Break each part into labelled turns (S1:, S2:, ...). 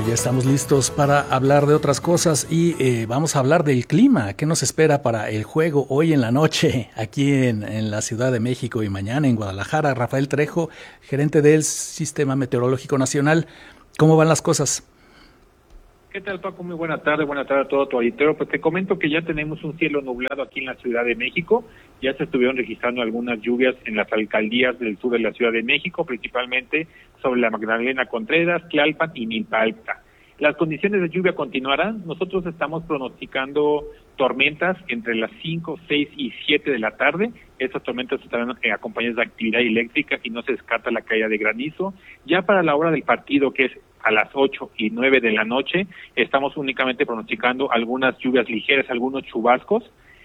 S1: ya estamos listos para hablar de otras cosas y vamos a hablar del clima. ¿Qué nos espera para el juego hoy en la noche aquí en la Ciudad de México y mañana en Guadalajara? Rafael Trejo, gerente del Sistema Meteorológico Nacional. ¿Cómo van las cosas?
S2: ¿Qué tal, Paco? Muy buena tarde a todo tu auditorio. Pues te comento que ya tenemos un cielo nublado aquí en la Ciudad de México. Ya se estuvieron registrando algunas lluvias en las alcaldías del sur de la Ciudad de México, principalmente sobre la Magdalena Contreras, Tlalpan y Milpa Alta. Las condiciones de lluvia continuarán. Nosotros estamos pronosticando tormentas entre las 5, 6 y 7 de la tarde. Estas tormentas estarán acompañadas de actividad eléctrica y no se descarta la caída de granizo. Ya para la hora del partido, que es a las 8 y 9 de la noche, estamos únicamente pronosticando algunas lluvias ligeras, algunos chubascos.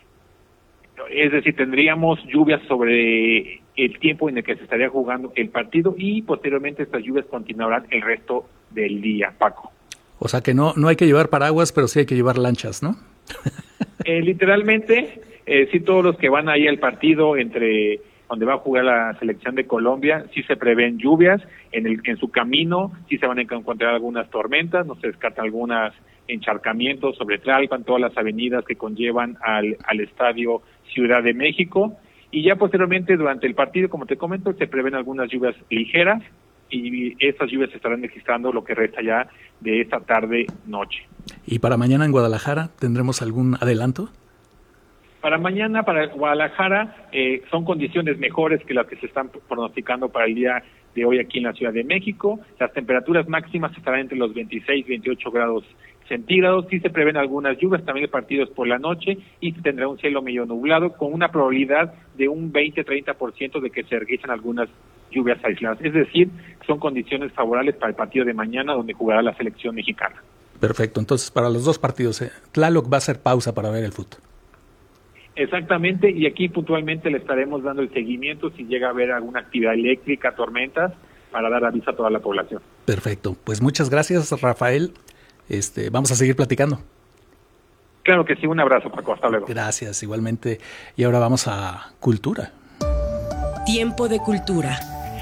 S2: Es decir, tendríamos lluvias sobre el tiempo en el que se estaría jugando el partido y posteriormente estas lluvias continuarán el resto del día, Paco.
S1: O sea que no hay que llevar paraguas, pero sí hay que llevar lanchas, ¿no?
S2: Literalmente, sí, todos los que van ahí al partido entre donde va a jugar la selección de Colombia, sí se prevén lluvias, en su camino sí se van a encontrar algunas tormentas, no se descartan algunos encharcamientos sobre Tlalpan, todas las avenidas que conllevan al estadio Ciudad de México, y ya posteriormente durante el partido, como te comento, se prevén algunas lluvias ligeras, y estas lluvias se estarán registrando lo que resta ya de esta tarde-noche.
S1: ¿Y para mañana en Guadalajara tendremos algún adelanto?
S2: Para mañana, para Guadalajara, son condiciones mejores que las que se están pronosticando para el día de hoy aquí en la Ciudad de México. Las temperaturas máximas estarán entre los 26 y 28 grados centígrados. Sí se prevén algunas lluvias, también partidos por la noche, y se tendrá un cielo medio nublado con una probabilidad de un 20-30% de que se registren algunas lluvias aisladas. Es decir, son condiciones favorables para el partido de mañana donde jugará la selección mexicana.
S1: Perfecto, entonces para los dos partidos, Tlaloc va a hacer pausa para ver el fútbol.
S2: Exactamente, y aquí puntualmente le estaremos dando el seguimiento si llega a haber alguna actividad eléctrica, tormentas, para dar aviso a toda la población.
S1: Perfecto, pues muchas gracias, Rafael. Vamos a seguir platicando.
S2: Claro que sí, un abrazo, Paco, hasta luego.
S1: Gracias, igualmente. Y ahora vamos a Cultura.
S3: Tiempo de Cultura.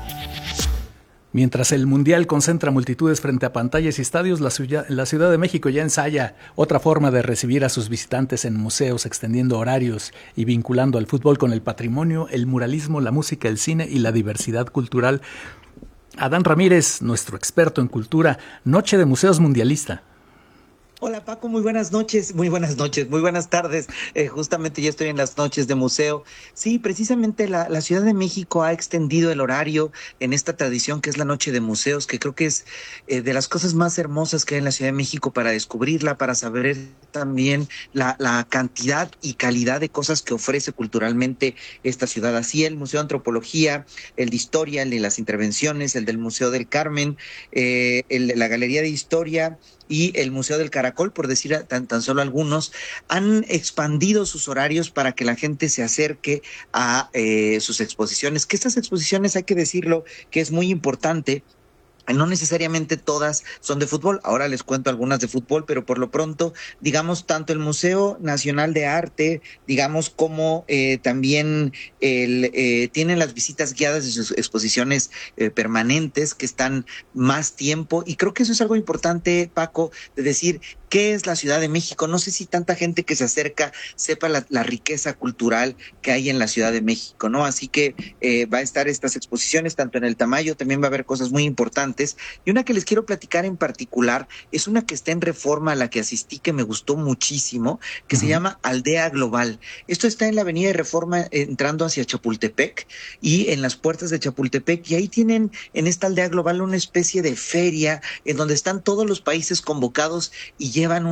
S1: Mientras el Mundial concentra multitudes frente a pantallas y estadios, la Ciudad de México ya ensaya otra forma de recibir a sus visitantes en museos, extendiendo horarios y vinculando al fútbol con el patrimonio, el muralismo, la música, el cine y la diversidad cultural. Adán Ramírez, nuestro experto en cultura, Noche de Museos Mundialista.
S4: Hola Paco, muy buenas noches, muy buenas tardes. Justamente ya estoy en las noches de museo. Sí, precisamente la Ciudad de México ha extendido el horario en esta tradición que es la Noche de Museos, que creo que es de las cosas más hermosas que hay en la Ciudad de México para descubrirla, para saber también la cantidad y calidad de cosas que ofrece culturalmente esta ciudad. Así el Museo de Antropología, el de Historia, el de las Intervenciones, el del Museo del Carmen, la Galería de Historia y el Museo del Caracol, por decir tan solo algunos, han expandido sus horarios para que la gente se acerque a sus exposiciones, que estas exposiciones, hay que decirlo, que es muy importante. No necesariamente todas son de fútbol, ahora les cuento algunas de fútbol, pero por lo pronto, digamos, tanto el Museo Nacional de Arte, digamos, como también tienen las visitas guiadas de sus exposiciones permanentes que están más tiempo, y creo que eso es algo importante, Paco, de decir qué es la Ciudad de México. No sé si tanta gente que se acerca sepa la riqueza cultural que hay en la Ciudad de México, ¿no? Así que va a estar estas exposiciones, tanto en el Tamayo, también va a haber cosas muy importantes. Y una que les quiero platicar en particular es una que está en Reforma, a la que asistí, que me gustó muchísimo, que se llama Aldea Global. Esto está en la avenida de Reforma, entrando hacia Chapultepec, y en las puertas de Chapultepec, y ahí tienen en esta Aldea Global una especie de feria en donde están todos los países convocados y llevan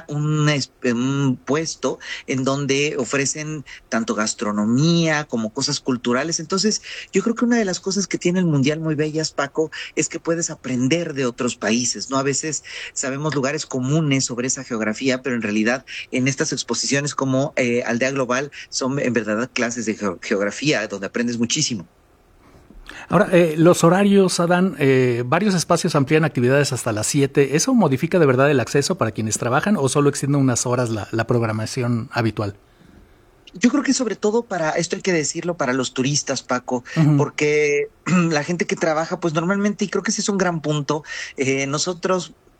S4: un puesto en donde ofrecen tanto gastronomía como cosas culturales. Entonces, yo creo que una de las cosas que tiene el Mundial muy bellas, Paco, es que puedes aprender de otros países, ¿no? A veces sabemos lugares comunes sobre esa geografía, pero en realidad en estas exposiciones como Aldea Global son en verdad clases de geografía donde aprendes muchísimo.
S1: Ahora, los horarios, Adán, varios espacios amplían actividades hasta las 7. ¿Eso modifica de verdad el acceso para quienes trabajan o solo extiende unas horas la programación habitual?
S4: Yo creo que sobre todo para, esto hay que decirlo, para los turistas, Paco, porque la gente que trabaja, pues normalmente, y creo que ese es un gran punto, nosotros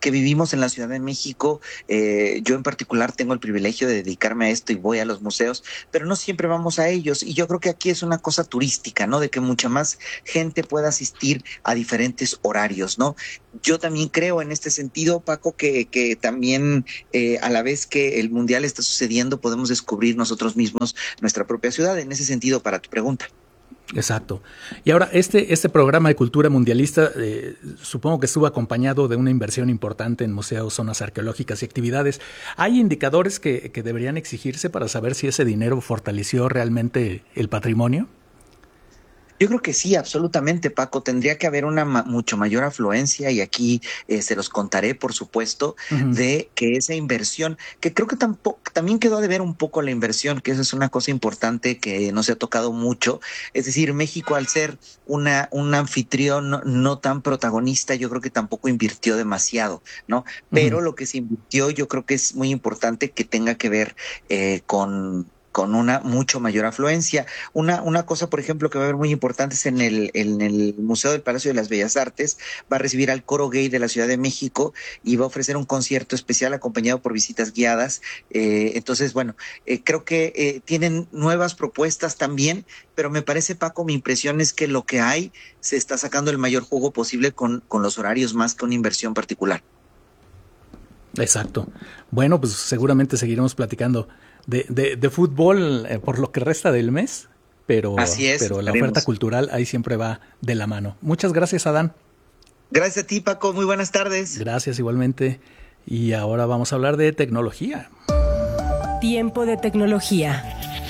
S4: que vivimos en la Ciudad de México. Yo en particular tengo el privilegio de dedicarme a esto y voy a los museos, pero no siempre vamos a ellos. Y yo creo que aquí es una cosa turística, ¿no? De que mucha más gente pueda asistir a diferentes horarios, ¿no? Yo también creo en este sentido, Paco, que también a la vez que el Mundial está sucediendo, podemos descubrir nosotros mismos nuestra propia ciudad. En ese sentido, para tu pregunta.
S1: Exacto. Y ahora, este programa de cultura mundialista supongo que estuvo acompañado de una inversión importante en museos, zonas arqueológicas y actividades. ¿Hay indicadores que deberían exigirse para saber si ese dinero fortaleció realmente el patrimonio?
S4: Yo creo que sí, absolutamente, Paco. Tendría que haber una mucho mayor afluencia y aquí se los contaré, por supuesto, de que esa inversión, que creo que también quedó a deber un poco la inversión, que eso es una cosa importante que no se ha tocado mucho. Es decir, México, al ser un anfitrión no tan protagonista, yo creo que tampoco invirtió demasiado, ¿no? Pero lo que se invirtió, yo creo que es muy importante que tenga que ver con una mucho mayor afluencia. Una cosa, por ejemplo, que va a haber muy importante es en el Museo del Palacio de las Bellas Artes. Va a recibir al Coro Gay de la Ciudad de México y va a ofrecer un concierto especial acompañado por visitas guiadas. Entonces, bueno, creo que tienen nuevas propuestas también, pero me parece, Paco, mi impresión es que lo que hay se está sacando el mayor jugo posible con los horarios más que una inversión particular.
S1: Exacto. Bueno, pues seguramente seguiremos platicando de fútbol por lo que resta del mes, pero,
S4: así es,
S1: pero la oferta cultural ahí siempre va de la mano. Muchas gracias, Adán.
S4: Gracias a ti, Paco. Muy buenas tardes.
S1: Gracias igualmente. Y ahora vamos a hablar de tecnología.
S3: Tiempo de tecnología.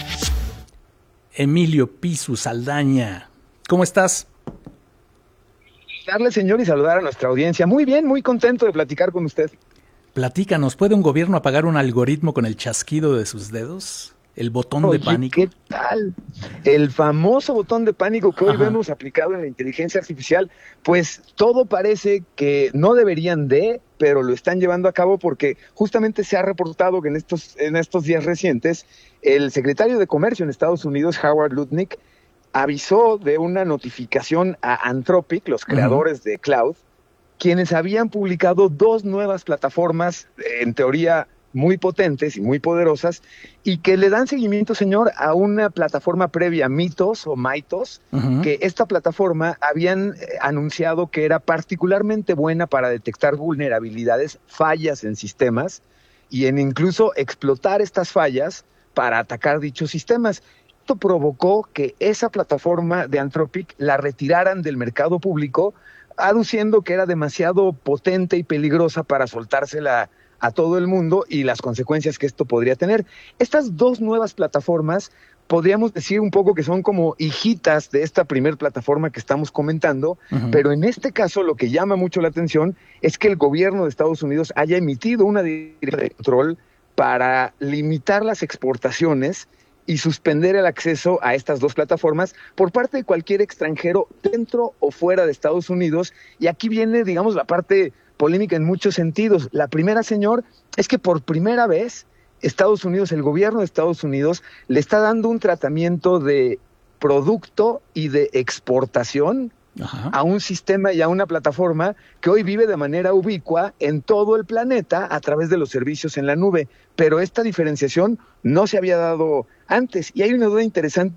S1: Emilio Pisu Saldaña, ¿cómo estás?
S5: Darle, señor, y saludar a nuestra audiencia. Muy bien, muy contento de platicar con usted.
S1: Platícanos, ¿puede un gobierno apagar un algoritmo con el chasquido de sus dedos? ¿El botón de pánico?
S5: ¿Qué tal? El famoso botón de pánico que hoy vemos aplicado en la inteligencia artificial, pues todo parece que no deberían pero lo están llevando a cabo porque justamente se ha reportado que en estos días recientes, el secretario de Comercio en Estados Unidos, Howard Lutnick, avisó de una notificación a Anthropic, los creadores de Cloud, quienes habían publicado 2 nuevas plataformas, en teoría muy potentes y muy poderosas, y que le dan seguimiento, señor, a una plataforma previa, Mythos, que esta plataforma habían anunciado que era particularmente buena para detectar vulnerabilidades, fallas en sistemas, y en incluso explotar estas fallas para atacar dichos sistemas. Esto provocó que esa plataforma de Anthropic la retiraran del mercado público, aduciendo que era demasiado potente y peligrosa para soltársela a todo el mundo y las consecuencias que esto podría tener. Estas 2 nuevas plataformas, podríamos decir un poco que son como hijitas de esta primer plataforma que estamos comentando, pero en este caso lo que llama mucho la atención es que el gobierno de Estados Unidos haya emitido una directiva de control para limitar las exportaciones y suspender el acceso a estas 2 plataformas por parte de cualquier extranjero dentro o fuera de Estados Unidos. Y aquí viene, digamos, la parte polémica en muchos sentidos. La primera, señor, es que por primera vez Estados Unidos, el gobierno de Estados Unidos, le está dando un tratamiento de producto y de exportación a un sistema y a una plataforma que hoy vive de manera ubicua en todo el planeta a través de los servicios en la nube. Pero esta diferenciación no se había dado antes. Y hay una duda interesante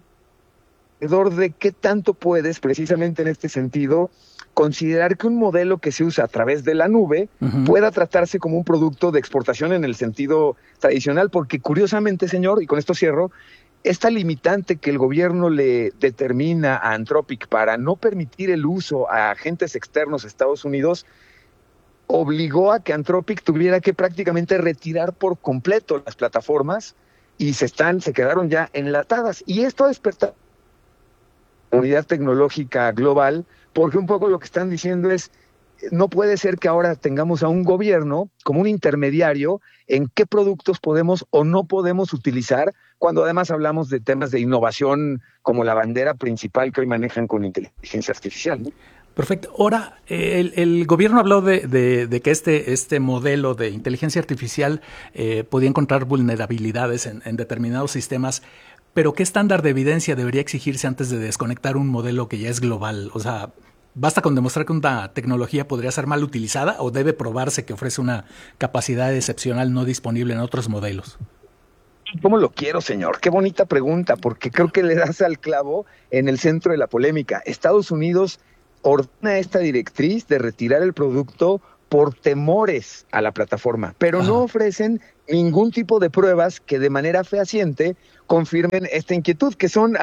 S5: de qué tanto puedes, precisamente en este sentido, considerar que un modelo que se usa a través de la nube pueda tratarse como un producto de exportación en el sentido tradicional, porque curiosamente, señor, y con esto cierro, esta limitante que el gobierno le determina a Anthropic para no permitir el uso a agentes externos a Estados Unidos obligó a que Anthropic tuviera que prácticamente retirar por completo las plataformas y se quedaron ya enlatadas. Y esto ha despertado la comunidad tecnológica global, porque un poco lo que están diciendo es, no puede ser que ahora tengamos a un gobierno como un intermediario en qué productos podemos o no podemos utilizar, cuando además hablamos de temas de innovación como la bandera principal que hoy manejan con inteligencia artificial, ¿no?
S1: Perfecto. Ahora, el gobierno habló de que este modelo de inteligencia artificial podía encontrar vulnerabilidades en determinados sistemas, pero ¿qué estándar de evidencia debería exigirse antes de desconectar un modelo que ya es global? O sea, ¿Basta con demostrar que una tecnología podría ser mal utilizada o debe probarse que ofrece una capacidad excepcional no disponible en otros modelos?
S5: ¿Cómo lo quiero, señor? Qué bonita pregunta, porque creo que le das al clavo en el centro de la polémica. Estados Unidos ordena esta directriz de retirar el producto por temores a la plataforma, pero no ofrecen ningún tipo de pruebas que de manera fehaciente confirmen esta inquietud, que son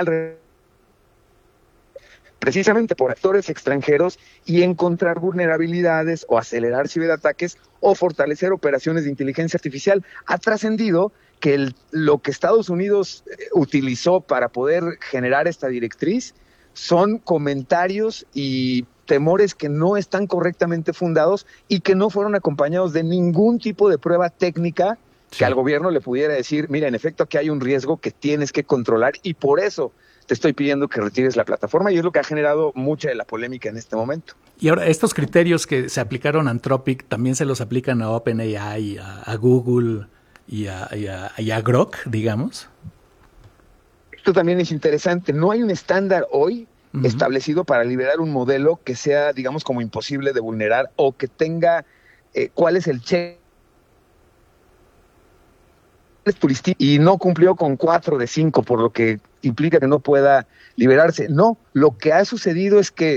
S5: precisamente por actores extranjeros y encontrar vulnerabilidades o acelerar ciberataques o fortalecer operaciones de inteligencia artificial. Ha trascendido que lo que Estados Unidos utilizó para poder generar esta directriz son comentarios y temores que no están correctamente fundados y que no fueron acompañados de ningún tipo de prueba técnica que al gobierno le pudiera decir, mira, en efecto aquí hay un riesgo que tienes que controlar y por eso te estoy pidiendo que retires la plataforma, y es lo que ha generado mucha de la polémica en este momento.
S1: Y ahora, estos criterios que se aplicaron a Anthropic también se los aplican a OpenAI, a Google y a Grok, digamos.
S5: Esto también es interesante. No hay un estándar hoy establecido para liberar un modelo que sea, digamos, como imposible de vulnerar o que tenga cuál es el check y no cumplió con 4 de 5, por lo que implica que no pueda liberarse. No, lo que ha sucedido es que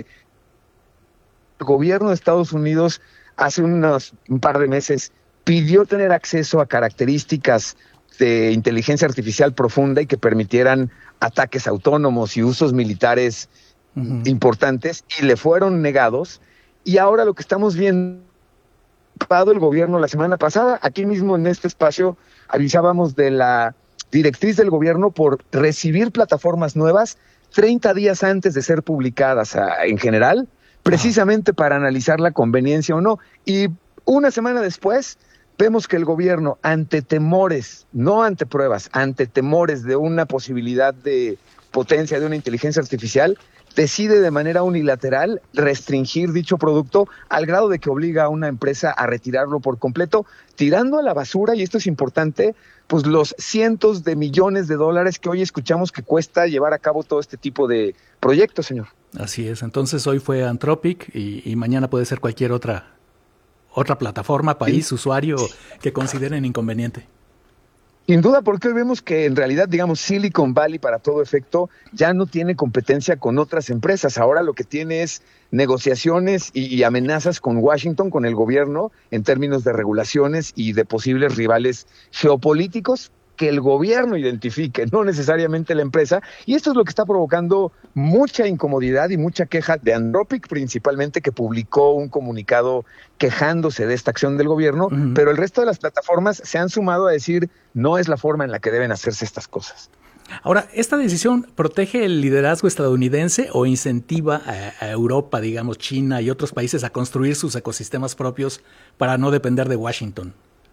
S5: el gobierno de Estados Unidos hace un par de meses pidió tener acceso a características de inteligencia artificial profunda y que permitieran ataques autónomos y usos militares importantes, y le fueron negados. Y ahora lo que estamos viendo, el gobierno la semana pasada, aquí mismo en este espacio, avisábamos de la directriz del gobierno por recibir plataformas nuevas 30 días antes de ser publicadas en general, precisamente para analizar la conveniencia o no. Y una semana después vemos que el gobierno, ante temores, no ante pruebas, ante temores de una posibilidad de potencia de una inteligencia artificial, decide de manera unilateral restringir dicho producto al grado de que obliga a una empresa a retirarlo por completo, tirando a la basura, y esto es importante, pues los cientos de millones de dólares que hoy escuchamos que cuesta llevar a cabo todo este tipo de proyectos, señor.
S1: Así es. Entonces hoy fue Anthropic y mañana puede ser cualquier otra plataforma, país, usuario que consideren inconveniente.
S5: Sin duda, porque hoy vemos que en realidad, digamos, Silicon Valley para todo efecto ya no tiene competencia con otras empresas. Ahora lo que tiene es negociaciones y amenazas con Washington, con el gobierno, en términos de regulaciones y de posibles rivales geopolíticos que el gobierno identifique, no necesariamente la empresa, y esto es lo que está provocando mucha incomodidad y mucha queja de Anthropic, principalmente, que publicó un comunicado quejándose de esta acción del gobierno, pero el resto de las plataformas se han sumado a decir no es la forma en la que deben hacerse estas cosas.
S1: Ahora, ¿esta decisión protege el liderazgo estadounidense o incentiva a Europa, digamos, China y otros países a construir sus ecosistemas propios para no depender de Washington?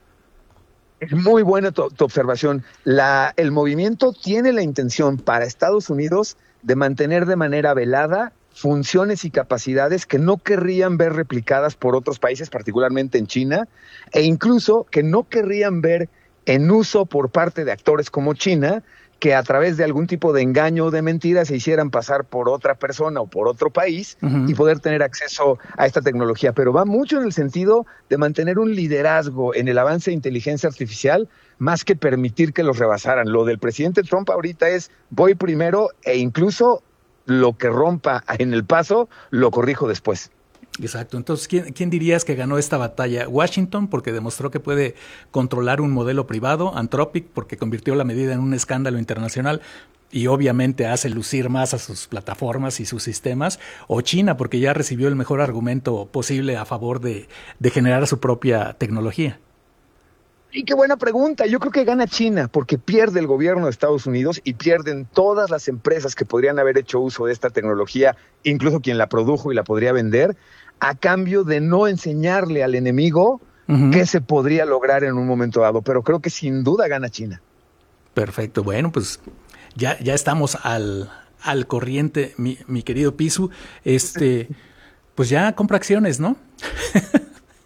S5: Es muy buena tu observación. El movimiento tiene la intención para Estados Unidos de mantener de manera velada funciones y capacidades que no querrían ver replicadas por otros países, particularmente en China, e incluso que no querrían ver en uso por parte de actores como China, que a través de algún tipo de engaño o de mentira se hicieran pasar por otra persona o por otro país y poder tener acceso a esta tecnología. Pero va mucho en el sentido de mantener un liderazgo en el avance de inteligencia artificial, más que permitir que los rebasaran. Lo del presidente Trump ahorita es voy primero, e incluso lo que rompa en el paso lo corrijo después.
S1: Exacto. Entonces, ¿quién dirías que ganó esta batalla? Washington, porque demostró que puede controlar un modelo privado; Anthropic, porque convirtió la medida en un escándalo internacional y obviamente hace lucir más a sus plataformas y sus sistemas; o China, porque ya recibió el mejor argumento posible a favor de generar su propia tecnología.
S5: Y qué buena pregunta. Yo creo que gana China, porque pierde el gobierno de Estados Unidos y pierden todas las empresas que podrían haber hecho uso de esta tecnología, incluso quien la produjo y la podría vender, a cambio de no enseñarle al enemigo qué se podría lograr en un momento dado. Pero creo que sin duda gana China.
S1: Perfecto. Bueno, pues ya estamos al corriente, mi querido Pisu. Pues ya compra acciones, ¿no?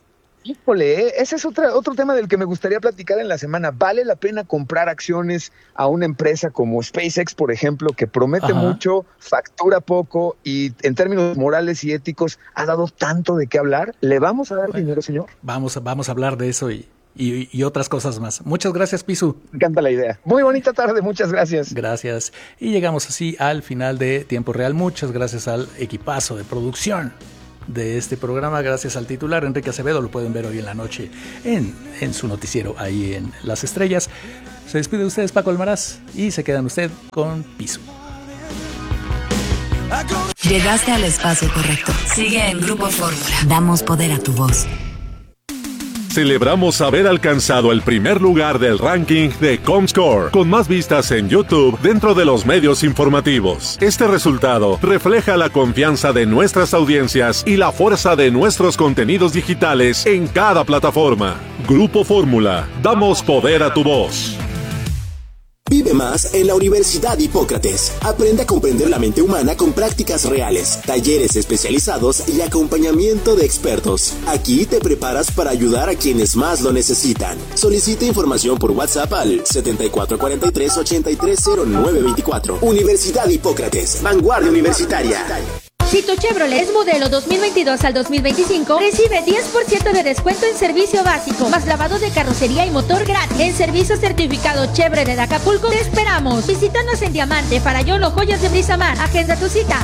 S5: Híjole, ese es otro tema del que me gustaría platicar en la semana. ¿Vale la pena comprar acciones a una empresa como SpaceX, por ejemplo, que promete mucho, factura poco y en términos morales y éticos ha dado tanto de qué hablar? ¿Le vamos a dar dinero, señor?
S1: Vamos a hablar de eso y otras cosas más. Muchas gracias, Pisu.
S5: Me encanta la idea. Muy bonita tarde, muchas gracias.
S1: Gracias. Y llegamos así al final de Tiempo Real. Muchas gracias al equipazo de producción de este programa, gracias al titular Enrique Acevedo. Lo pueden ver hoy en la noche en su noticiero ahí en Las Estrellas. Se despide de ustedes Paco Almaraz y se quedan usted con Pisu.
S6: Llegaste al espacio correcto. Sigue en Grupo Fórmula. Damos poder a tu voz.
S7: Celebramos haber alcanzado el primer lugar del ranking de Comscore, con más vistas en YouTube dentro de los medios informativos. Este resultado refleja la confianza de nuestras audiencias y la fuerza de nuestros contenidos digitales en cada plataforma. Grupo Fórmula, damos poder a tu voz.
S8: Vive más en la Universidad Hipócrates. Aprende a comprender la mente humana con prácticas reales, talleres especializados y acompañamiento de expertos. Aquí te preparas para ayudar a quienes más lo necesitan. Solicita información por WhatsApp al 7443-830924. Universidad Hipócrates, vanguardia universitaria.
S9: Si tu Chevrolet es modelo 2022 al 2025, recibe 10% de descuento en servicio básico, más lavado de carrocería y motor gratis. En servicio certificado Chevrolet de Acapulco, te esperamos. Visítanos en Diamante, Farallón o Joyas de Brisamar. Agenda tu cita,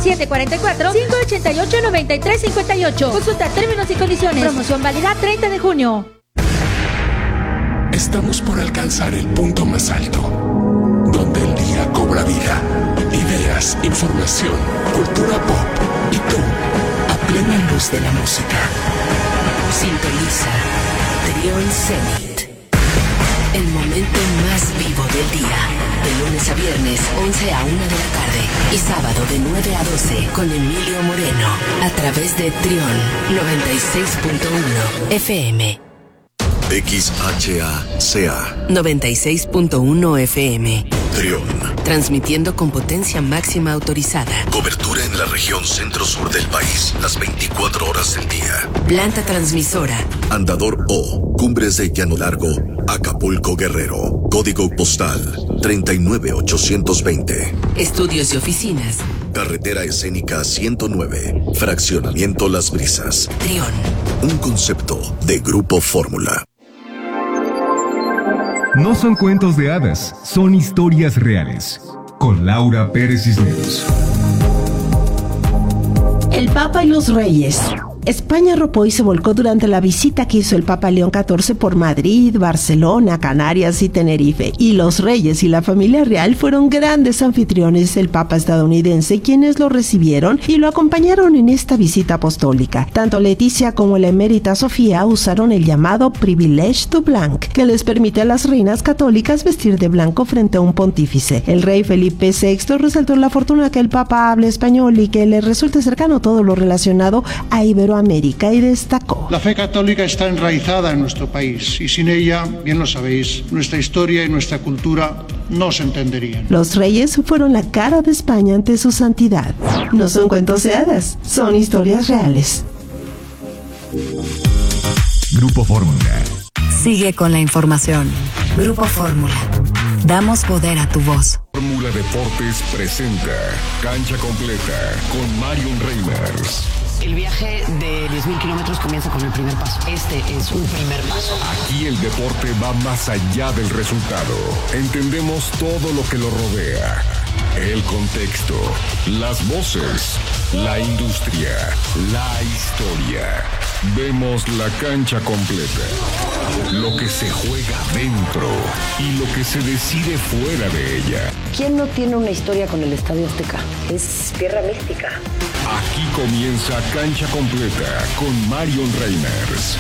S9: 744-588-9358. Consulta términos y condiciones. Promoción válida 30 de junio.
S10: Estamos por alcanzar el punto más alto, donde el día cobra vida. Ideas, información, cultura pop y tú, a plena luz de la música.
S6: Sintoniza Trión Zenit. El momento más vivo del día. De lunes a viernes, 11 a 1 de la tarde. Y sábado de 9 a 12 con Emilio Moreno. A través de Trión 96.1 FM.
S11: XHACA
S6: 96.1 FM.
S11: Trión.
S6: Transmitiendo con potencia máxima autorizada.
S11: Cobertura en la región centro-sur del país, las 24 horas del día.
S6: Planta transmisora.
S11: Andador O, Cumbres de Llano Largo, Acapulco, Guerrero. Código postal 39820.
S6: Estudios y oficinas.
S11: Carretera Escénica 109, Fraccionamiento Las Brisas.
S6: Trión.
S11: Un concepto de Grupo Fórmula.
S12: No son cuentos de hadas, son historias reales. Con Laura Pérez Cisneros.
S13: El Papa y los Reyes. España arropó y se volcó durante la visita que hizo el Papa León XIV por Madrid, Barcelona, Canarias y Tenerife. Y los reyes y la familia real fueron grandes anfitriones del Papa estadounidense, quienes lo recibieron y lo acompañaron en esta visita apostólica. Tanto Leticia como la emérita Sofía usaron el llamado privilège du blanc, que les permite a las reinas católicas vestir de blanco frente a un pontífice. El rey Felipe VI resaltó la fortuna que el Papa hable español y que le resulte cercano todo lo relacionado a Iberoamérica y destacó:
S14: la fe católica está enraizada en nuestro país y sin ella, bien lo sabéis, nuestra historia y nuestra cultura no se entenderían.
S13: Los reyes fueron la cara de España ante su santidad. No son cuentos de hadas, son historias reales.
S12: Grupo Fórmula.
S6: Sigue con la información. Grupo Fórmula. Damos poder a tu voz.
S12: Fórmula Deportes presenta Cancha Completa con Marion Reimers.
S15: El viaje de 10.000 kilómetros comienza con el primer paso. Este es un primer paso.
S12: Aquí el deporte va más allá del resultado. Entendemos todo lo que lo rodea. El contexto, las voces, la industria, la historia. Vemos la cancha completa. Lo que se juega dentro y lo que se decide fuera de ella.
S15: ¿Quién no tiene una historia con el Estadio Azteca? Es tierra mística.
S12: Aquí comienza Cancha Completa con Marion Reimers.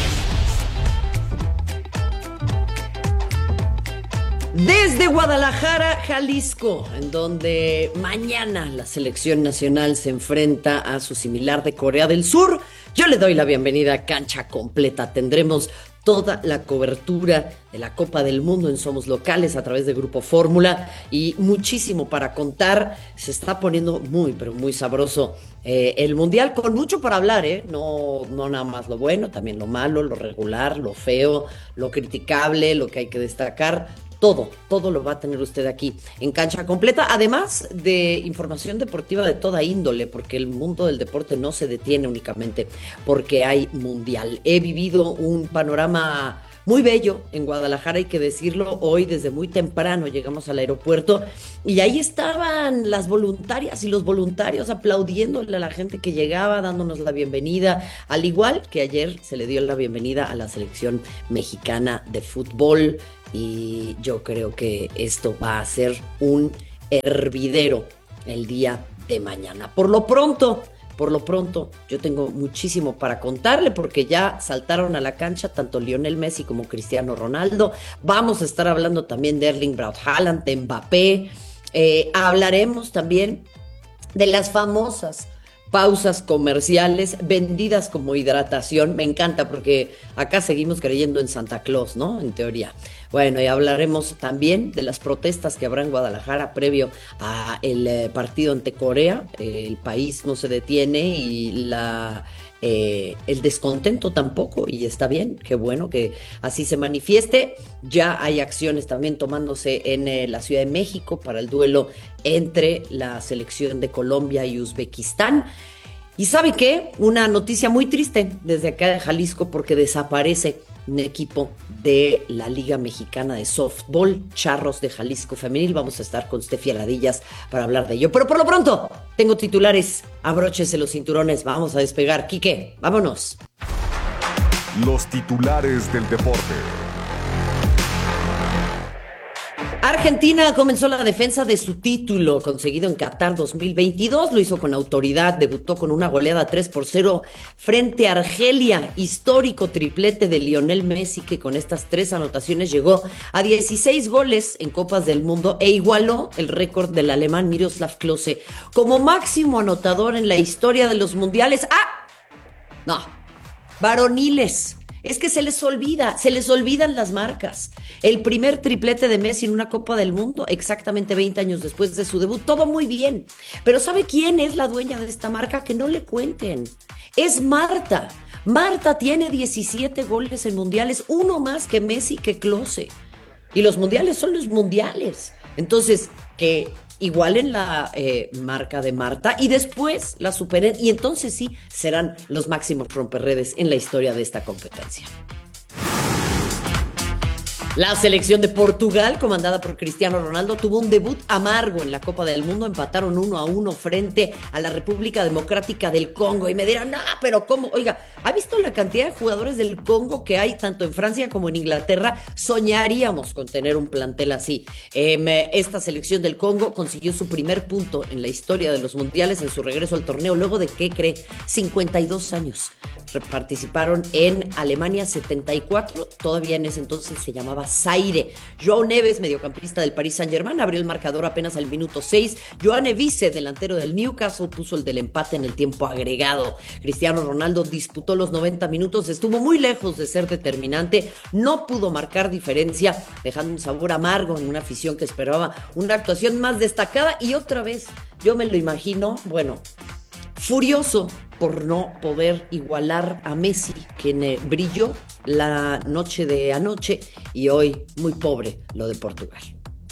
S16: Desde Guadalajara, Jalisco, en donde mañana la selección nacional se enfrenta a su similar de Corea del Sur, yo le doy la bienvenida a Cancha Completa. Tendremos toda la cobertura de la Copa del Mundo en Somos Locales a través de Grupo Fórmula y muchísimo para contar. Se está poniendo muy, pero muy sabroso el Mundial, con mucho para hablar, no nada más lo bueno, también lo malo, lo regular, lo feo, lo criticable, lo que hay que destacar. Todo lo va a tener usted aquí en Cancha Completa, además de información deportiva de toda índole, porque el mundo del deporte no se detiene únicamente porque hay Mundial. He vivido un panorama muy bello en Guadalajara, hay que decirlo. Hoy desde muy temprano llegamos al aeropuerto y ahí estaban las voluntarias y los voluntarios aplaudiéndole a la gente que llegaba, dándonos la bienvenida, al igual que ayer se le dio la bienvenida a la selección mexicana de fútbol. Y yo creo que esto va a ser un hervidero el día de mañana. Por lo pronto, yo tengo muchísimo para contarle porque ya saltaron a la cancha tanto Lionel Messi como Cristiano Ronaldo. Vamos a estar hablando también de Erling Braut Haaland, de Mbappé. Hablaremos también de las famosas pausas comerciales vendidas como hidratación. Me encanta porque acá seguimos creyendo en Santa Claus, ¿no? En teoría. Bueno, y hablaremos también de las protestas que habrá en Guadalajara previo a el partido ante Corea. El país no se detiene y el descontento tampoco, y está bien, qué bueno que así se manifieste. Ya hay acciones también tomándose en la Ciudad de México para el duelo entre la selección de Colombia y Uzbekistán. ¿Y sabe qué? Una noticia muy triste desde acá de Jalisco, porque desaparece un equipo de la Liga Mexicana de Softball, Charros de Jalisco Femenil. Vamos a estar con Steffi Aladillas para hablar de ello. Pero por lo pronto, tengo titulares. Abróchese los cinturones, vamos a despegar. Quique, vámonos.
S12: Los titulares del deporte.
S16: Argentina comenzó la defensa de su título conseguido en Qatar 2022, lo hizo con autoridad, debutó con una goleada 3-0 frente a Argelia, histórico triplete de Lionel Messi, que con estas 3 anotaciones llegó a 16 goles en Copas del Mundo e igualó el récord del alemán Miroslav Klose como máximo anotador en la historia de los mundiales. Varoniles. Es que se les olvidan las marcas. El primer triplete de Messi en una Copa del Mundo, exactamente 20 años después de su debut, todo muy bien. Pero ¿sabe quién es la dueña de esta marca? Que no le cuenten. Es Marta. Marta tiene 17 goles en mundiales, uno más que Messi, que Klose. Y los mundiales son los mundiales. Entonces, que igualen la marca de Marta y después la superen, y entonces sí serán los máximos romperredes en la historia de esta competencia. La selección de Portugal, comandada por Cristiano Ronaldo, tuvo un debut amargo en la Copa del Mundo. Empataron 1-1 frente a la República Democrática del Congo. Y me dirán, pero ¿cómo? Oiga, ¿ha visto la cantidad de jugadores del Congo que hay tanto en Francia como en Inglaterra? Soñaríamos con tener un plantel así. Esta selección del Congo consiguió su primer punto en la historia de los mundiales en su regreso al torneo, luego de, ¿qué cree? 52 años. Participaron en Alemania 74, todavía en ese entonces se llamaba Zaire. João Neves, mediocampista del Paris Saint-Germain, abrió el marcador apenas al minuto 6. Joan Evise, delantero del Newcastle, puso el del empate en el tiempo agregado. Cristiano Ronaldo disputó los 90 minutos, estuvo muy lejos de ser determinante, no pudo marcar diferencia, dejando un sabor amargo en una afición que esperaba una actuación más destacada. Y otra vez, yo me lo imagino, furioso por no poder igualar a Messi, quien brilló la noche de anoche, y hoy muy pobre lo de Portugal.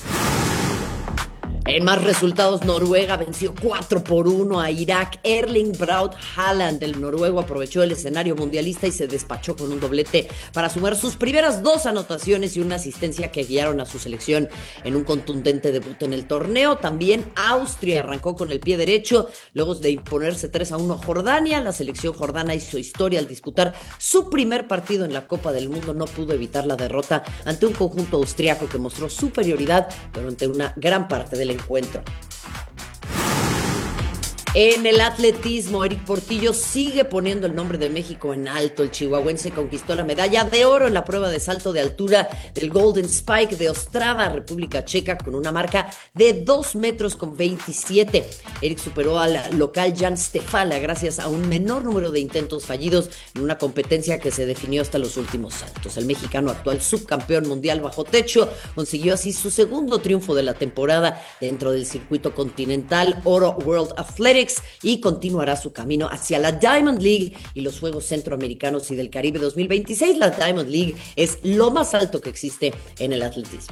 S16: En más resultados, Noruega venció 4-1 a Irak. Erling Braut Haaland, el noruego, aprovechó el escenario mundialista y se despachó con un doblete para sumar sus primeras 2 anotaciones y una asistencia que guiaron a su selección en un contundente debut en el torneo. También Austria arrancó con el pie derecho luego de imponerse 3-1 a Jordania. La selección jordana hizo historia al disputar su primer partido en la Copa del Mundo. No pudo evitar la derrota ante un conjunto austriaco que mostró superioridad durante una gran parte del encuentro. En el atletismo, Eric Portillo sigue poniendo el nombre de México en alto. El chihuahuense conquistó la medalla de oro en la prueba de salto de altura del Golden Spike de Ostrava, República Checa, con una marca de 2,27 metros. Eric superó al local Jan Stefala gracias a un menor número de intentos fallidos en una competencia que se definió hasta los últimos saltos. El mexicano, actual subcampeón mundial bajo techo, consiguió así su segundo triunfo de la temporada dentro del circuito continental Oro World Athletics y continuará su camino hacia la Diamond League y los Juegos Centroamericanos y del Caribe 2026. La Diamond League es lo más alto que existe en el atletismo.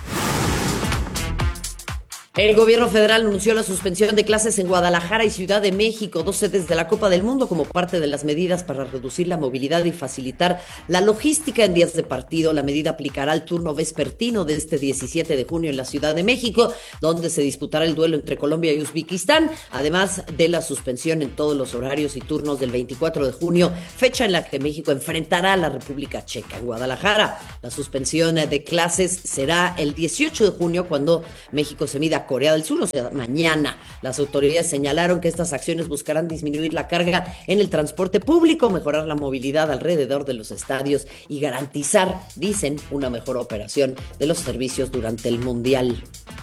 S16: El gobierno federal anunció la suspensión de clases en Guadalajara y Ciudad de México, 2 sedes de la Copa del Mundo, como parte de las medidas para reducir la movilidad y facilitar la logística en días de partido. La medida aplicará el turno vespertino de este 17 de junio en la Ciudad de México, donde se disputará el duelo entre Colombia y Uzbekistán, además de la suspensión en todos los horarios y turnos del 24 de junio, fecha en la que México enfrentará a la República Checa. En Guadalajara, la suspensión de clases será el 18 de junio, cuando México se mida Corea del Sur, o sea, mañana. Las autoridades señalaron que estas acciones buscarán disminuir la carga en el transporte público, mejorar la movilidad alrededor de los estadios y garantizar, dicen, una mejor operación de los servicios durante el Mundial.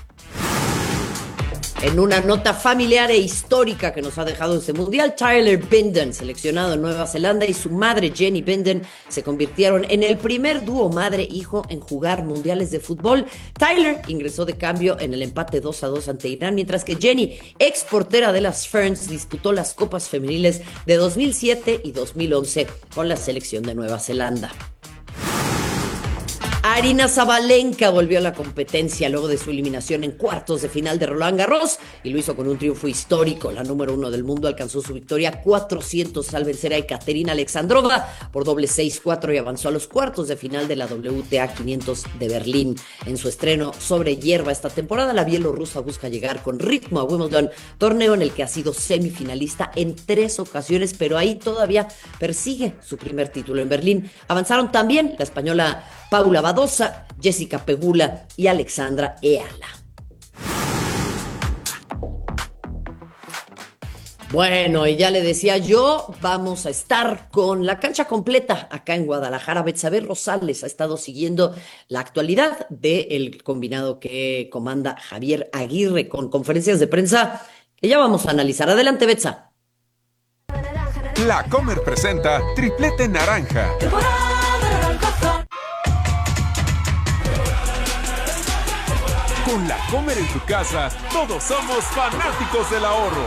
S16: En una nota familiar e histórica que nos ha dejado este mundial, Tyler Bindon, seleccionado en Nueva Zelanda, y su madre Jenny Bindon se convirtieron en el primer dúo madre-hijo en jugar mundiales de fútbol. Tyler ingresó de cambio en el empate 2-2 ante Irán, mientras que Jenny, ex portera de las Ferns, disputó las copas femeniles de 2007 y 2011 con la selección de Nueva Zelanda. Aryna Sabalenka volvió a la competencia luego de su eliminación en cuartos de final de Roland Garros y lo hizo con un triunfo histórico. La número 1 del mundo alcanzó su victoria 400 al vencer a Ekaterina Alexandrova por doble 6-4 y avanzó a los cuartos de final de la WTA 500 de Berlín. En su estreno sobre hierba esta temporada, la bielorrusa busca llegar con ritmo a Wimbledon, torneo en el que ha sido semifinalista en 3 ocasiones, pero ahí todavía persigue su primer título en Berlín. Avanzaron también la española Paula Badosa, Jessica Pegula y Alexandra Eala. Bueno, y ya le decía yo, vamos a estar con la cancha completa acá en Guadalajara. Betsabe Rosales ha estado siguiendo la actualidad del combinado que comanda Javier Aguirre, con conferencias de prensa que ya vamos a analizar. Adelante, Betsa.
S17: La Comer presenta Triplete Naranja. Con La Comer en tu casa, todos somos fanáticos del ahorro.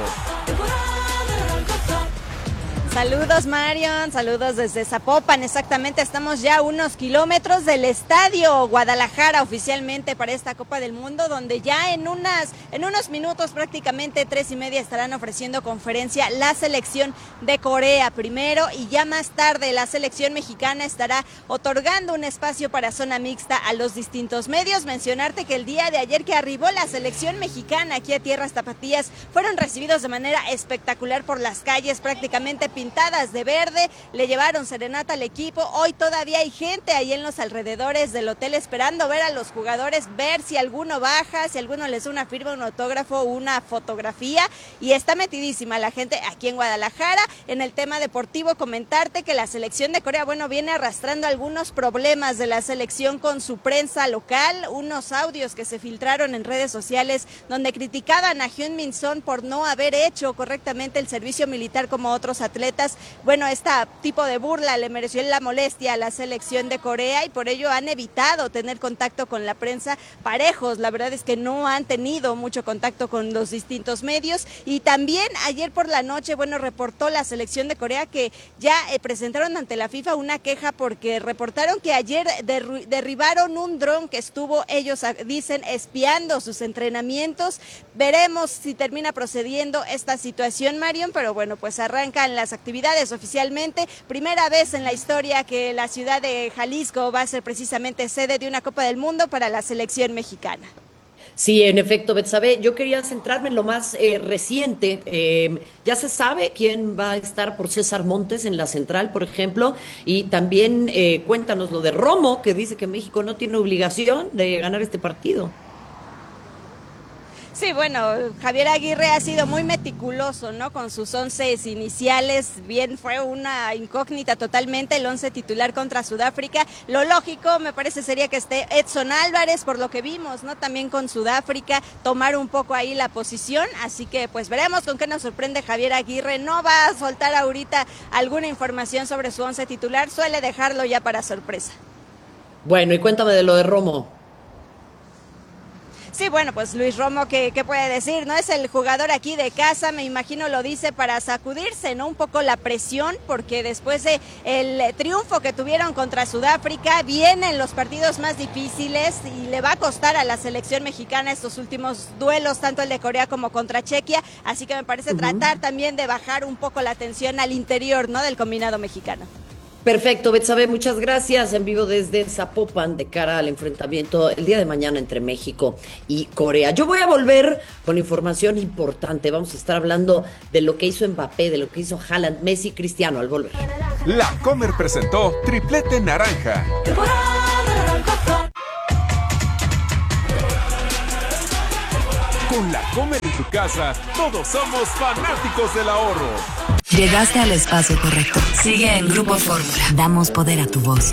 S18: Saludos, Marion, saludos desde Zapopan. Exactamente, estamos ya a unos kilómetros del estadio Guadalajara oficialmente para esta Copa del Mundo, donde ya en unos minutos, prácticamente 3:30, estarán ofreciendo conferencia la selección de Corea primero, y ya más tarde la selección mexicana estará otorgando un espacio para zona mixta a los distintos medios. Mencionarte que el día de ayer que arribó la selección mexicana aquí a tierras tapatías, fueron recibidos de manera espectacular por las calles, prácticamente pintadas de verde, le llevaron serenata al equipo. Hoy todavía hay gente ahí en los alrededores del hotel esperando ver a los jugadores, ver si alguno baja, si alguno les da una firma, un autógrafo, una fotografía, y está metidísima la gente aquí en Guadalajara. En el tema deportivo, comentarte que la selección de Corea, bueno, viene arrastrando algunos problemas de la selección con su prensa local, unos audios que se filtraron en redes sociales donde criticaban a Hyun-Min Son por no haber hecho correctamente el servicio militar como otros atletas. Bueno, este tipo de burla le mereció la molestia a la selección de Corea y por ello han evitado tener contacto con la prensa parejos. La verdad es que no han tenido mucho contacto con los distintos medios. Y también ayer por la noche, bueno, reportó la selección de Corea que ya presentaron ante la FIFA una queja porque reportaron que ayer derribaron un dron que estuvo, ellos dicen, espiando sus entrenamientos. Veremos si termina procediendo esta situación, Marion, pero bueno, pues arrancan las actividades oficialmente. Primera vez en la historia que la ciudad de Jalisco va a ser precisamente sede de una Copa del Mundo para la selección mexicana.
S16: Sí, en efecto, Betsabe, yo quería centrarme en lo más reciente. Ya se sabe quién va a estar por César Montes en la central, por ejemplo, y también cuéntanos lo de Romo, que dice que México no tiene obligación de ganar este partido.
S18: Sí, bueno, Javier Aguirre ha sido muy meticuloso, ¿no? Con sus 11 iniciales, bien fue una incógnita totalmente el 11 titular contra Sudáfrica. Lo lógico, me parece, sería que esté Edson Álvarez, por lo que vimos, ¿no? También con Sudáfrica, tomar un poco ahí la posición, así que pues veremos con qué nos sorprende Javier Aguirre. No va a soltar ahorita alguna información sobre su 11 titular, suele dejarlo ya para sorpresa.
S16: Bueno, y cuéntame de lo de Romo.
S18: Sí, bueno, pues Luis Romo, ¿qué puede decir? No es el jugador aquí de casa, me imagino lo dice para sacudirse, ¿no? Un poco la presión, porque después de el triunfo que tuvieron contra Sudáfrica, vienen los partidos más difíciles y le va a costar a la selección mexicana estos últimos duelos, tanto el de Corea como contra Chequia, así que me parece tratar también de bajar un poco la tensión al interior, ¿no? Del combinado mexicano.
S16: Perfecto, Betsabe, muchas gracias. En vivo desde Zapopan, de cara al enfrentamiento el día de mañana entre México y Corea. Yo voy a volver con información importante. Vamos a estar hablando de lo que hizo Mbappé, de lo que hizo Haaland, Messi, Cristiano al volver.
S17: La Comer presentó Triplete Naranja. Con La Comer en tu casa, todos somos fanáticos del ahorro.
S6: Llegaste al espacio correcto. Sigue en Grupo Fórmula. Damos poder a tu voz.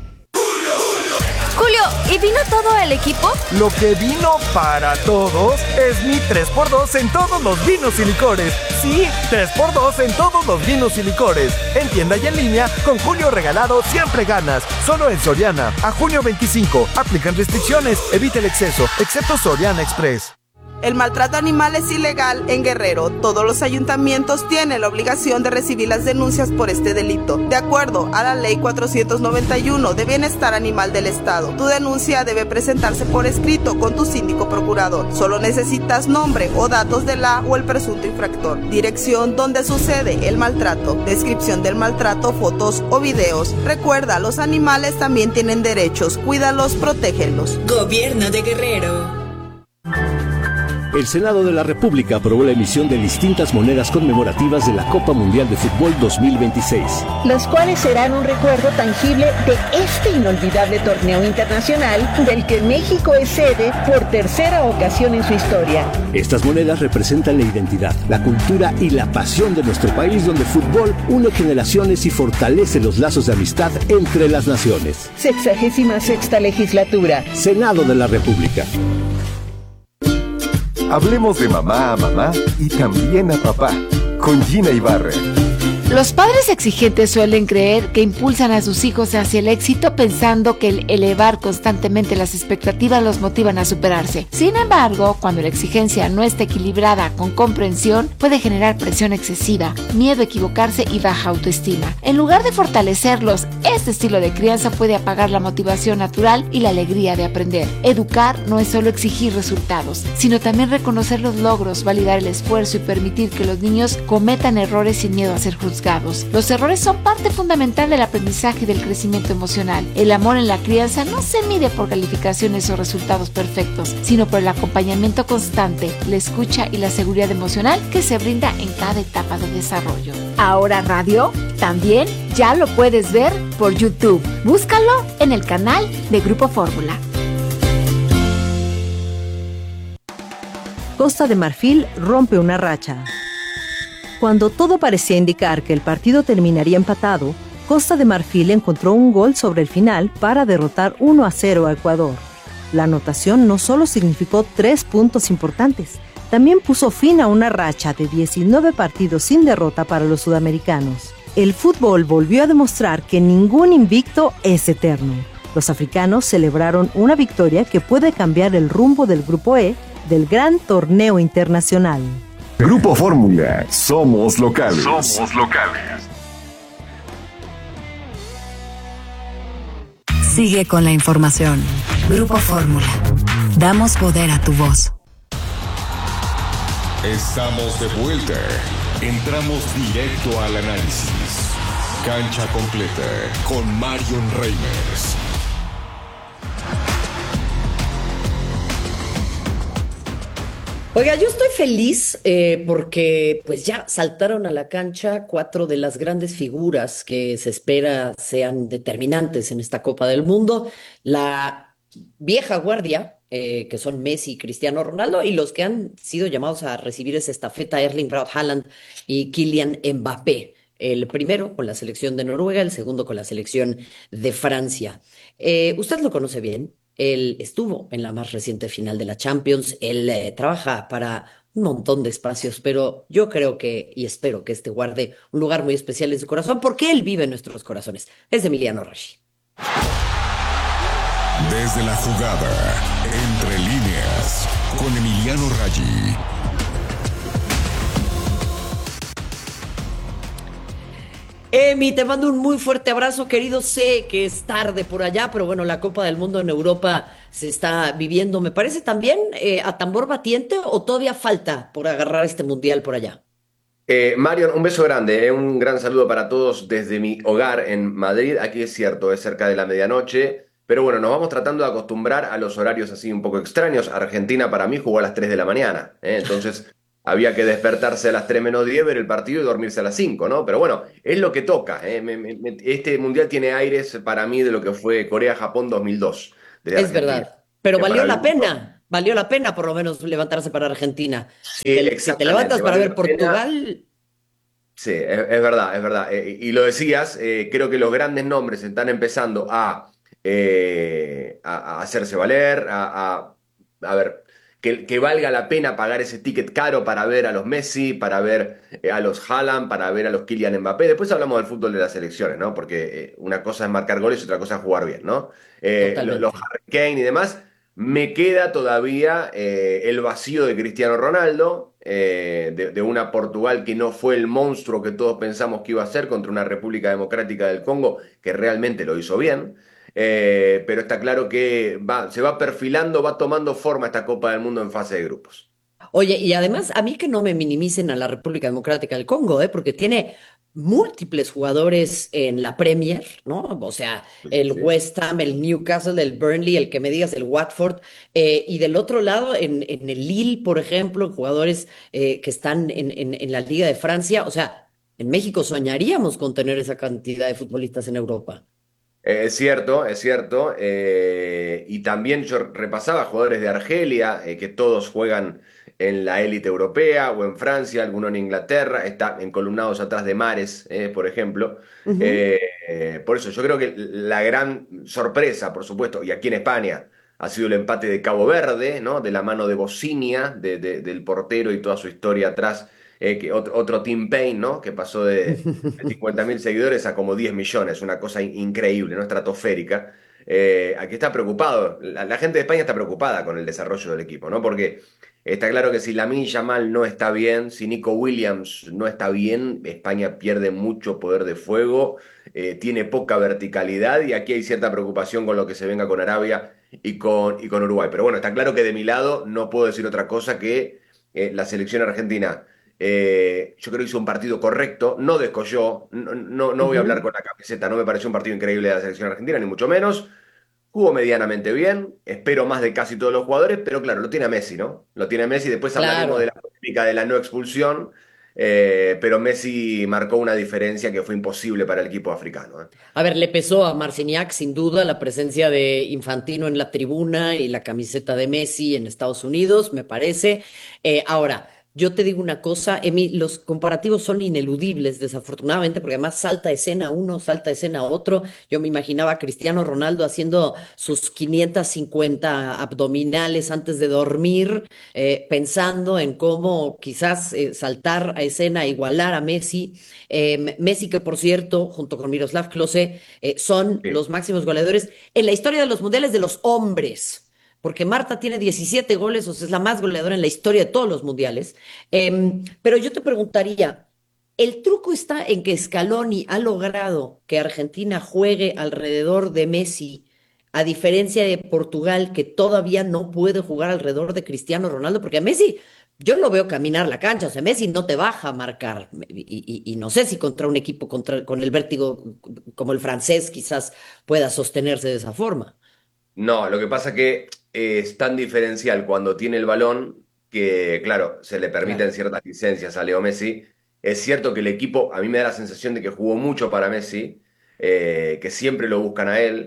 S9: Julio, ¿y vino todo el equipo?
S19: Lo que vino para todos es mi 3x2 en todos los vinos y licores. Sí, 3x2 en todos los vinos y licores. En tienda y en línea, con Julio regalado siempre ganas. Solo en Soriana. A junio 25. Aplican restricciones. Evita el exceso. Excepto Soriana Express.
S20: El maltrato animal es ilegal en Guerrero. Todos los ayuntamientos tienen la obligación de recibir las denuncias por este delito. De acuerdo a la Ley 491 de Bienestar Animal del Estado, tu denuncia debe presentarse por escrito con tu síndico procurador. Solo necesitas nombre o datos de la o el presunto infractor, dirección donde sucede el maltrato, descripción del maltrato, fotos o videos. Recuerda, los animales también tienen derechos. Cuídalos, protégelos.
S6: Gobierno de Guerrero.
S21: El Senado de la República aprobó la emisión de distintas monedas conmemorativas de la Copa Mundial de Fútbol 2026.
S22: Los cuales serán un recuerdo tangible de este inolvidable torneo internacional del que México es sede por tercera ocasión en su historia.
S21: Estas monedas representan la identidad, la cultura y la pasión de nuestro país, donde el fútbol une generaciones y fortalece los lazos de amistad entre las naciones.
S22: 66ª legislatura.
S21: Senado de la República.
S23: Hablemos de mamá a mamá y también a papá, con Gina Ibarra.
S24: Los padres exigentes suelen creer que impulsan a sus hijos hacia el éxito pensando que el elevar constantemente las expectativas los motivan a superarse. Sin embargo, cuando la exigencia no está equilibrada con comprensión, puede generar presión excesiva, miedo a equivocarse y baja autoestima. En lugar de fortalecerlos, este estilo de crianza puede apagar la motivación natural y la alegría de aprender. Educar no es solo exigir resultados, sino también reconocer los logros, validar el esfuerzo y permitir que los niños cometan errores sin miedo a ser juzgados. Los errores son parte fundamental del aprendizaje y del crecimiento emocional. El amor en la crianza no se mide por calificaciones o resultados perfectos, sino por el acompañamiento constante, la escucha y la seguridad emocional que se brinda en cada etapa de desarrollo. Ahora radio, también ya lo puedes ver por YouTube. Búscalo en el canal de Grupo Fórmula.
S25: Costa de Marfil rompe una racha. Cuando todo parecía indicar que el partido terminaría empatado, Costa de Marfil encontró un gol sobre el final para derrotar 1-0 a Ecuador. La anotación no solo significó 3 puntos importantes, también puso fin a una racha de 19 partidos sin derrota para los sudamericanos. El fútbol volvió a demostrar que ningún invicto es eterno. Los africanos celebraron una victoria que puede cambiar el rumbo del Grupo E del gran torneo internacional.
S23: Grupo Fórmula, somos locales. Somos locales.
S6: Sigue con la información. Grupo Fórmula. Damos poder a tu voz.
S12: Estamos de vuelta. Entramos directo al análisis. Cancha completa con Marion Reimers.
S16: Oiga, yo estoy feliz porque pues ya saltaron a la cancha 4 de las grandes figuras que se espera sean determinantes en esta Copa del Mundo. La vieja guardia, que son Messi y Cristiano Ronaldo, y los que han sido llamados a recibir esa estafeta, Erling Braut Haaland y Kylian Mbappé. El primero con la selección de Noruega, el segundo con la selección de Francia. Usted lo conoce bien. Él estuvo en la más reciente final de la Champions. Él trabaja para un montón de espacios, pero yo creo que y espero que este guarde un lugar muy especial en su corazón, porque él vive en nuestros corazones. Es Emiliano Raggi.
S12: Desde la jugada, entre líneas, con Emiliano Raggi.
S16: Emi, te mando un muy fuerte abrazo, querido. Sé que es tarde por allá, pero bueno, la Copa del Mundo en Europa se está viviendo, me parece también a tambor batiente, o todavía falta por agarrar este mundial por allá.
S1: Marion, un beso grande, un gran saludo para todos desde mi hogar en Madrid. Aquí es cierto, es cerca de la medianoche, pero bueno, nos vamos tratando de acostumbrar a los horarios así un poco extraños. Argentina para mí jugó a las 3 de la mañana, entonces había que despertarse a las 3 menos 10, ver el partido y dormirse a las 5, ¿no? Pero bueno, es lo que toca. Este mundial tiene aires para mí de lo que fue Corea-Japón 2002.
S16: Es verdad, pero valió la pena. Valió la pena por lo menos levantarse para Argentina.
S1: Sí,
S16: si te levantas para ver Portugal...
S1: Sí, es verdad, es verdad. Y lo decías, creo que los grandes nombres están empezando a hacerse valer, a ver, que valga la pena pagar ese ticket caro para ver a los Messi, para ver a los Haaland, para ver a los Kylian Mbappé. Después hablamos del fútbol de las selecciones, ¿no? Porque una cosa es marcar goles y otra cosa es jugar bien, ¿no? Los Harry Kane y demás. Me queda todavía el vacío de Cristiano Ronaldo, de una Portugal que no fue el monstruo que todos pensamos que iba a ser contra una República Democrática del Congo que realmente lo hizo bien. Pero está claro que se va perfilando, va tomando forma esta Copa del Mundo en fase de grupos.
S16: Oye, y además a mí que no me minimicen a la República Democrática del Congo, porque tiene múltiples jugadores en la Premier, ¿no? O sea, el West Ham, el Newcastle, el Burnley, el que me digas, el Watford, y del otro lado, en el Lille, por ejemplo, jugadores que están en la Liga de Francia. O sea, en México soñaríamos con tener esa cantidad de futbolistas en Europa.
S1: Es cierto, es cierto. Y también yo repasaba jugadores de Argelia, que todos juegan en la élite europea o en Francia, alguno en Inglaterra, está encolumnados atrás de Mahrez, por ejemplo. Por eso yo creo que la gran sorpresa, por supuesto, y aquí en España, ha sido el empate de Cabo Verde, ¿no? De la mano de Bocinia, del portero y toda su historia atrás. Que otro Tim Payne, ¿no? Que pasó de 50.000 seguidores a como 10 millones, una cosa increíble, ¿no? Estratosférica. Aquí está preocupado, la gente de España está preocupada con el desarrollo del equipo, ¿no? Porque está claro que si Lamine Yamal no está bien, si Nico Williams no está bien, España pierde mucho poder de fuego, tiene poca verticalidad, y aquí hay cierta preocupación con lo que se venga con Arabia y con Uruguay. Pero bueno, está claro que de mi lado no puedo decir otra cosa que la selección argentina, yo creo que hizo un partido correcto, no descolló, no voy a hablar con la camiseta, no me pareció un partido increíble de la selección argentina, ni mucho menos. Jugó medianamente bien, espero más de casi todos los jugadores, pero claro, lo tiene a Messi, ¿no? Lo tiene a Messi, después hablaremos de la polémica de la no expulsión, pero Messi marcó una diferencia que fue imposible para el equipo africano.
S16: A ver, le pesó a Marciniak sin duda la presencia de Infantino en la tribuna y la camiseta de Messi en Estados Unidos, me parece. Ahora, yo te digo una cosa, Emi, los comparativos son ineludibles, desafortunadamente, porque además salta escena uno, salta escena otro. Yo me imaginaba a Cristiano Ronaldo haciendo sus 550 abdominales antes de dormir, pensando en cómo quizás saltar a escena, igualar a Messi. Messi, que por cierto, junto con Miroslav Klose, son los máximos goleadores en la historia de los mundiales de los hombres. Porque Marta tiene 17 goles, o sea, es la más goleadora en la historia de todos los mundiales. Pero yo te preguntaría, ¿el truco está en que Scaloni ha logrado que Argentina juegue alrededor de Messi, a diferencia de Portugal, que todavía no puede jugar alrededor de Cristiano Ronaldo? Porque a Messi, yo lo veo caminar la cancha, o sea, Messi no te baja a marcar. Y no sé si contra un equipo con el vértigo como el francés quizás pueda sostenerse de esa forma.
S1: No, lo que pasa que es tan diferencial cuando tiene el balón que, claro, se le permiten ciertas licencias a Leo Messi. Es cierto que el equipo, a mí me da la sensación de que jugó mucho para Messi, que siempre lo buscan a él.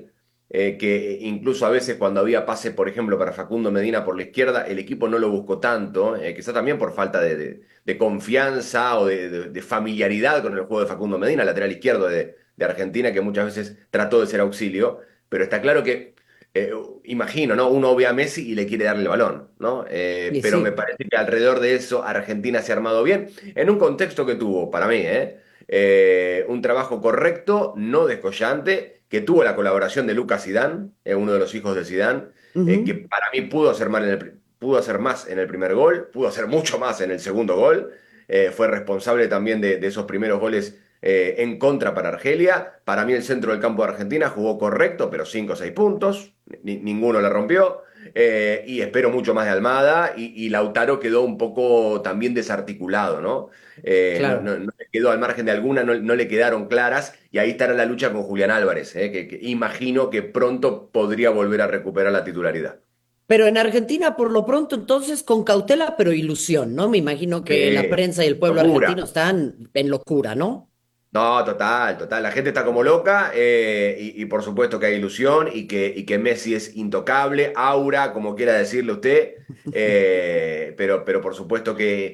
S1: que incluso a veces cuando había pase, por ejemplo, para Facundo Medina por la izquierda, el equipo no lo buscó tanto, quizá también por falta de confianza o de familiaridad con el juego de Facundo Medina, lateral izquierdo de Argentina, que muchas veces trató de ser auxilio, pero está claro que, imagino, ¿no? Uno ve a Messi y le quiere darle el balón, ¿no? Pero
S16: Sí.
S1: me parece que alrededor de eso Argentina se ha armado bien, en un contexto que tuvo, para mí, un trabajo correcto, no descollante, que tuvo la colaboración de Lucas Zidane, uno de los hijos de Zidane, que para mí pudo hacer más en el primer gol, pudo hacer mucho más en el segundo gol, fue responsable también de esos primeros goles en contra para Argelia. Para mí el centro del campo de Argentina jugó correcto, pero 5 o 6 puntos, ninguno le rompió. Y espero mucho más de Almada y Lautaro quedó un poco también desarticulado, ¿no?
S16: Claro.
S1: No le quedó al margen de alguna, no le quedaron claras y ahí estará la lucha con Julián Álvarez, que imagino que pronto podría volver a recuperar la titularidad.
S16: Pero en Argentina, por lo pronto, entonces, con cautela, pero ilusión, ¿no? Me imagino que la prensa y el pueblo
S1: Locura.
S16: argentino están en locura, ¿no?
S1: No, total, total. La gente está como loca y por supuesto que hay ilusión y que Messi es intocable, aura, como quiera decirle usted, pero por supuesto que